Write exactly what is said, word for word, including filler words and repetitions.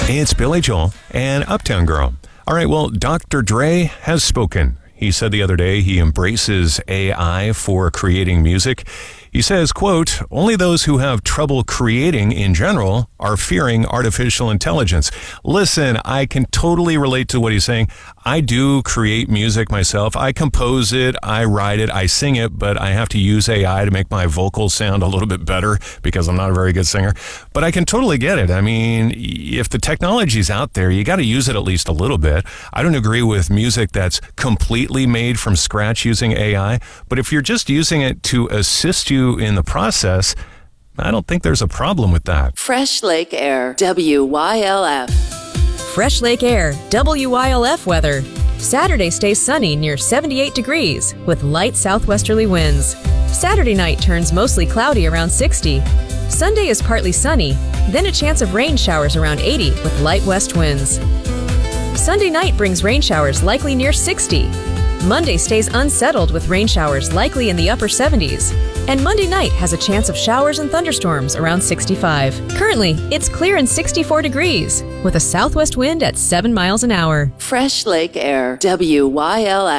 It's Billy Joel and Uptown Girl. All right, well, Doctor Dre has spoken. He said the other day he embraces A I for creating music. He says, quote, only those who have trouble creating in general are fearing artificial intelligence. Listen, I can totally relate to what he's saying. I do create music myself. I compose it, I write it, I sing it, but I have to use A I to make my vocals sound a little bit better because I'm not a very good singer. But I can totally get it. I mean, if the technology's out there, you got to use it at least a little bit. I don't agree with music that's completely made from scratch using A I, but if you're just using it to assist you in the process, I don't think there's a problem with that. Fresh Lake Air, W Y L F. Fresh Lake Air, W Y L F weather. Saturday stays sunny near seventy-eight degrees with light southwesterly winds. Saturday night turns mostly cloudy around sixty. Sunday is partly sunny, then a chance of rain showers around eighty with light west winds. Sunday night brings rain showers likely near sixty. Monday stays unsettled with rain showers likely in the upper seventies. And Monday night has a chance of showers and thunderstorms around sixty-five. Currently, it's clear and sixty-four degrees with a southwest wind at seven miles an hour. Fresh Lake Air, W Y L F.